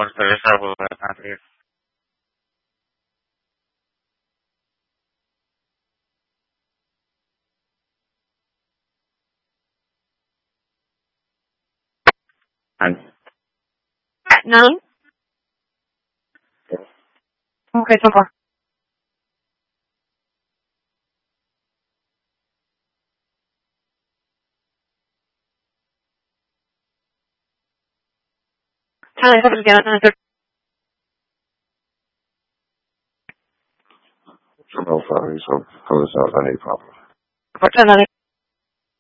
Buenas tardes, buenas tardes. No? Okay, so far. Try that again. No, sorry, so close out any problem. What's another?